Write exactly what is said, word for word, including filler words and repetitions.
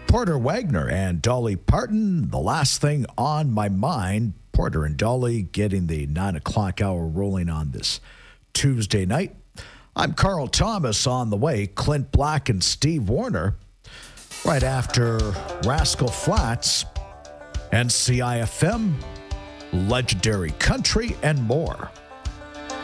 Porter Wagner and Dolly Parton, the last thing on my mind. Porter and Dolly getting the nine o'clock hour rolling on this Tuesday night. I'm Carl Thomas on the way. Clint Black and Steve Warner right after Rascal Flatts, N C I F M, Legendary Country, and more.